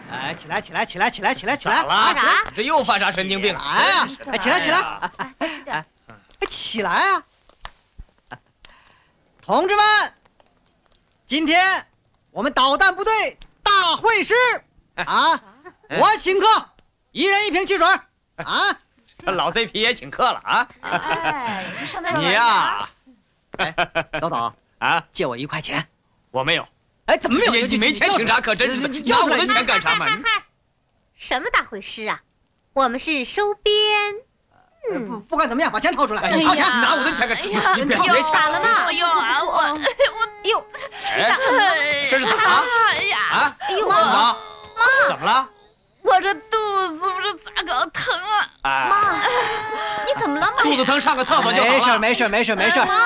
哎，起来，起来，起来，起来，起来，起来！ 咋了？ 啥？ 这又犯啥神经病了？ 来呀！哎，起来，起来！ 再吃点。 哎，起来啊！同志们，今天我们导弹部队大会师啊！我请客，1人1瓶汽水啊！ 这老 CP 也请客了啊！ 哎，上台你呀， 豆豆啊， 借我1块钱。 我没有。 哎，怎么没有？ 你没钱请啥可真是的，要我的钱干啥嘛？ 什么大会师啊？我们是收编。 不管怎么样，把钱掏出来， 掏钱，拿我的钱干啥？你别钱， 咋了嘛？ 哎呦啊，我哟， 这是咋了？ 哎呀， 啊？ 哎呦妈，怎么了？ 我这肚子不是咋个疼啊？ 哎， 妈，你怎么了嘛？ 肚子疼上个厕所就好了。 没事，没事，没事，没事。